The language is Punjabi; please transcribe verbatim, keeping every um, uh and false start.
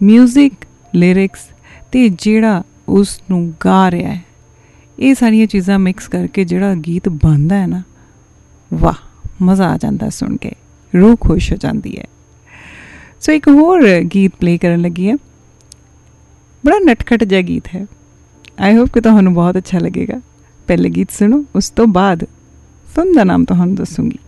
ਮਿਊਜ਼ਿਕ, ਲਿਰਿਕਸ ਅਤੇ ਜਿਹੜਾ ਉਸ ਨੂੰ ਗਾ ਰਿਹਾ ਹੈ, ਇਹ ਸਾਰੀਆਂ ਚੀਜ਼ਾਂ ਮਿਕਸ ਕਰਕੇ ਜਿਹੜਾ ਗੀਤ ਬਣਦਾ ਹੈ ਨਾ, ਵਾਹ, ਮਜ਼ਾ ਆ ਜਾਂਦਾ ਸੁਣ ਕੇ, ਰੂਹ ਖੁਸ਼ ਹੋ ਜਾਂਦੀ ਹੈ। ਸੋ ਇੱਕ ਹੋਰ ਗੀਤ ਪਲੇ ਕਰਨ ਲੱਗੀ ਹੈ, ਬੜਾ ਨਟਖਟ ਜਿਹਾ ਗੀਤ ਹੈ। ਆਈ ਹੋਪ ਕਿ ਤੁਹਾਨੂੰ ਬਹੁਤ ਅੱਛਾ ਲੱਗੇਗਾ। ਪਹਿਲੇ ਗੀਤ ਸੁਣੋ, ਉਸ ਤੋਂ ਬਾਅਦ ਫਿਲਮ ਦਾ ਨਾਮ ਤੁਹਾਨੂੰ ਦੱਸੂੰਗੀ।